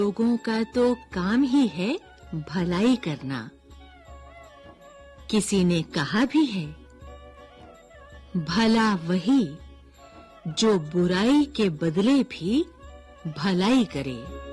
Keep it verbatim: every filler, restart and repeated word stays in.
लोगों का तो काम ही है भलाई करना। किसी ने कहा भी है, भला वही जो बुराई के बदले भी भलाई करे।